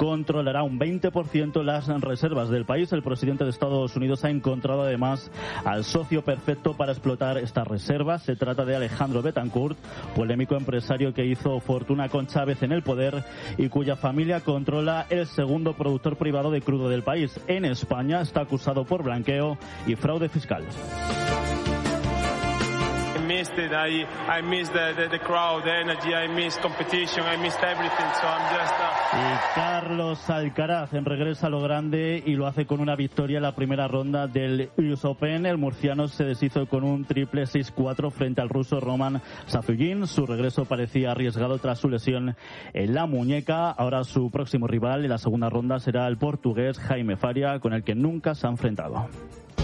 controlará un 20% las reservas del país. El presidente de Estados Unidos ha encontrado además al socio perfecto para explotar estas reservas. Se trata de Alejandro Betancourt, polémico empresario que hizo fortuna con Chávez en el poder y cuya familia controla el segundo productor privado de crudo del país. En España está acusado por blanqueo y fraude fiscal. I missed the crowd, the energy, I missed competition, I missed everything, so I'm just... Y Carlos Alcaraz regresa a lo grande y lo hace con una victoria en la primera ronda del US Open. El murciano se deshizo con un triple 6-4 frente al ruso Roman Safilin. Su regreso parecía arriesgado tras su lesión en la muñeca. Ahora su próximo rival en la segunda ronda será el portugués Jaime Faria, con el que nunca se ha enfrentado.